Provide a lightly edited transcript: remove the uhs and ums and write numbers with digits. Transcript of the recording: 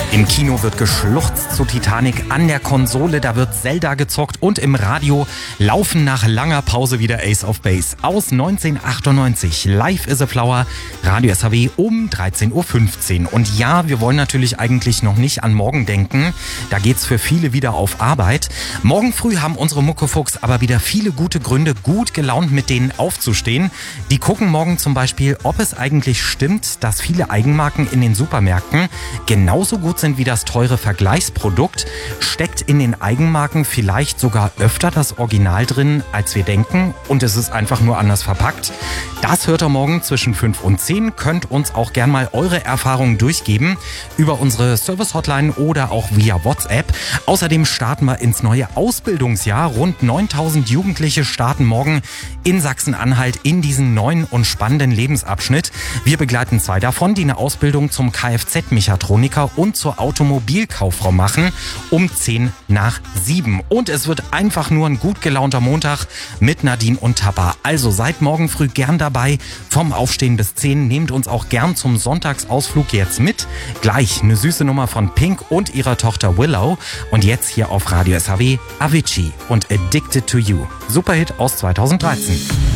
Im Kino wird geschluchzt zu Titanic, an der Konsole, da wird Zelda gezockt und im Radio laufen nach langer Pause wieder Ace of Base aus 1998. Life is a Flower, Radio SAW um 13.15 Uhr. Und ja, wir wollen natürlich eigentlich noch nicht an morgen denken. Da geht's für viele wieder auf Arbeit. Morgen früh haben unsere Muckefuchs aber wieder viele gute Gründe, gut gelaunt mit denen aufzustehen. Die gucken morgen zum Beispiel, ob es eigentlich stimmt, dass viele Eigenmarken in den Supermärkten genauso gut sind wie das teure Vergleichsprodukt. Steckt in den Eigenmarken vielleicht sogar öfter das Original drin, als wir denken, und es ist einfach nur anders verpackt? Das hört ihr morgen zwischen 5 und 10. Könnt uns auch gern mal eure Erfahrungen durchgeben über unsere Service-Hotline oder auch via WhatsApp. Außerdem starten wir ins neue Ausbildungsjahr. Rund 9000 Jugendliche starten morgen in Sachsen-Anhalt in diesen neuen und spannenden Lebensabschnitt. Wir begleiten 2 davon, die eine Ausbildung zum Kfz-Mechatroniker und zur Automobilkauffrau machen, um 10 nach 7. Und es wird einfach nur ein gut gelaunter Montag mit Nadine und Tappa. Also seid morgen früh gern dabei, vom Aufstehen bis 10. Nehmt uns auch gern zum Sonntagsausflug jetzt mit. Gleich eine süße Nummer von Pink und ihrer Tochter Willow. Und jetzt hier auf Radio SAW Avicii und Addicted to You. Superhit aus 2013.